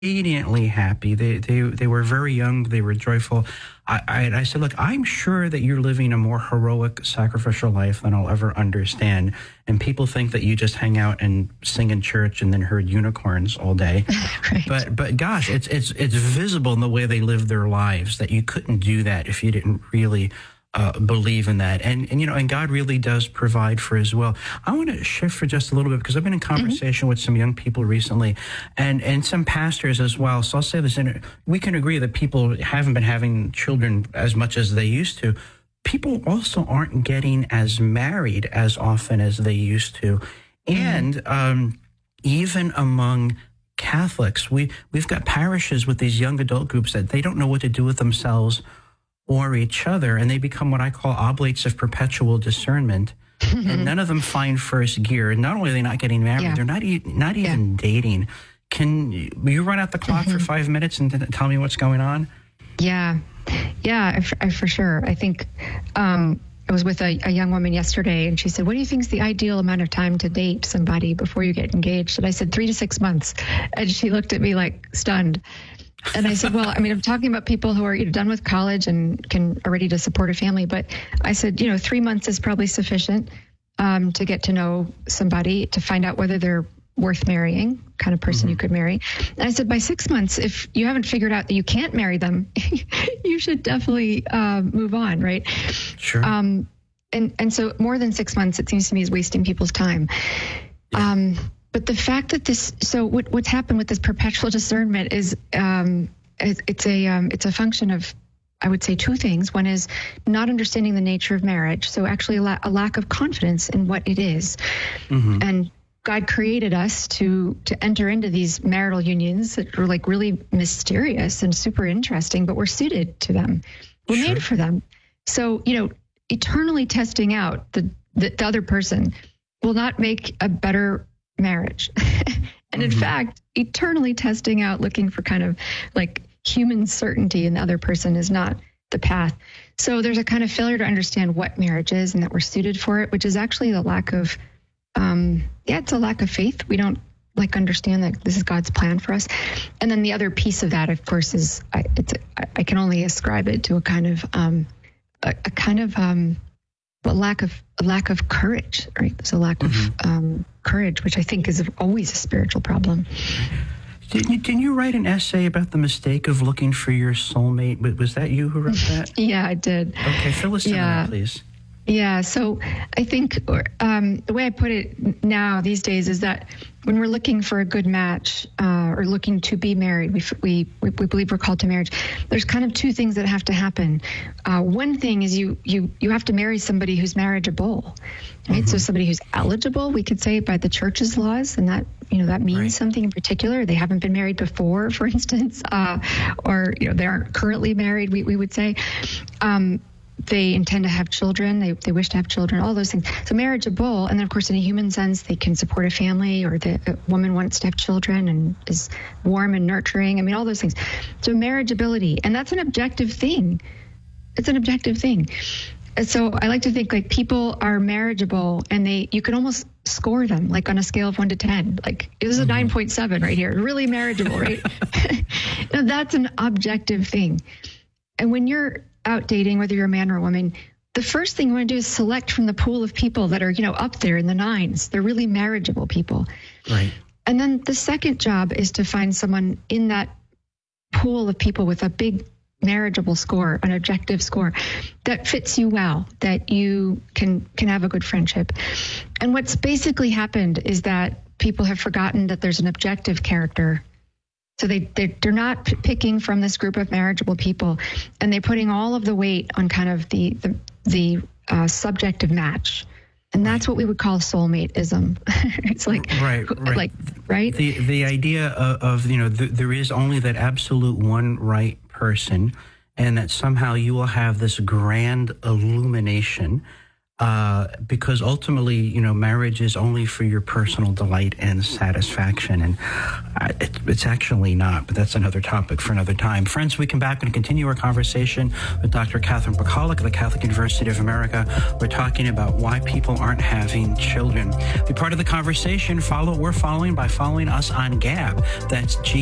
radiantly happy. They were very young. They were joyful. I said, look, I'm sure that you're living a more heroic, sacrificial life than I'll ever understand. And people think that you just hang out and sing in church and then herd unicorns all day. Right. But gosh, it's visible in the way they live their lives that you couldn't do that if you didn't really believe in that. And God really does provide for as well. I want to shift for just a little bit because I've been in conversation with some young people recently and some pastors as well. So I'll say this, and we can agree that people haven't been having children as much as they used to. People also aren't getting as married as often as they used to. And even among Catholics, we've got parishes with these young adult groups that they don't know what to do with themselves or each other, and they become what I call oblates of perpetual discernment. And none of them find first gear. Not only are they not getting married, they're not even dating. Will you run out the clock for 5 minutes and tell me what's going on? Yeah, for sure. I think I was with a young woman yesterday, and she said, "What do you think is the ideal amount of time to date somebody before you get engaged?" And I said, 3 to 6 months. And she looked at me like stunned. And I said, well, I mean, I'm talking about people who are done with college and are ready to support a family. But I said, 3 months is probably sufficient to get to know somebody, to find out whether they're worth marrying, kind of person you could marry. And I said, by 6 months, if you haven't figured out that you can't marry them, you should definitely move on, right? Sure. And so more than 6 months, it seems to me, is wasting people's time. Yeah. But the fact that what's happened with this perpetual discernment is it's a function of, I would say, two things. One is not understanding the nature of marriage, so actually a lack of confidence in what it is. And God created us to enter into these marital unions that are like really mysterious and super interesting, but we're suited to them. We're made for them. So eternally testing out the other person will not make a better marriage. And in fact, eternally testing out, looking for kind of like human certainty in the other person is not the path. So there's a kind of failure to understand what marriage is and that we're suited for it, which is actually the lack of, it's a lack of faith. We don't understand that this is God's plan for us. And then the other piece of that, of course, is I can only ascribe it to a kind of a lack of courage, right? There's a lack of courage, which I think is always a spiritual problem. Didn't you write an essay about the mistake of looking for your soulmate? Was that you who wrote that? Yeah, I did. Okay, fill us in on that, please. Yeah, so I think the way I put it now these days is that when we're looking for a good match or looking to be married, we believe we're called to marriage. There's kind of two things that have to happen. One thing is you have to marry somebody who's marriageable, right? So somebody who's eligible, we could say, by the church's laws, and that that means something in particular. They haven't been married before, for instance, or they aren't currently married. We would say. They intend to have children. They wish to have children, all those things. So marriageable, and then, of course, in a human sense, they can support a family, or the woman wants to have children and is warm and nurturing. I mean, all those things. So marriageability, and that's an objective thing. It's an objective thing. And so I like to think people are marriageable, and you can almost score them like on a scale of 1 to 10. Like, this is a 9.7 right here. Really marriageable, right? Now, that's an objective thing. And when you're out dating, whether you're a man or a woman, the first thing you want to do is select from the pool of people that are, up there in the 9s. They're really marriageable people. Right. And then the second job is to find someone in that pool of people with a big marriageable score, an objective score that fits you well, that you can have a good friendship. And what's basically happened is that people have forgotten that there's an objective character. So they're not picking from this group of marriageable people, and they're putting all of the weight on kind of the subjective match, and that's what we would call soulmateism. It's right. The idea of there is only that absolute one right person, and that somehow you will have this grand illumination. Because ultimately, marriage is only for your personal delight and satisfaction. And it's actually not, but that's another topic for another time. Friends, we come back and continue our conversation with Dr. Catherine Pachalik of the Catholic University of America. We're talking about why people aren't having children. Be part of the conversation. We're following by following us on Gab. That's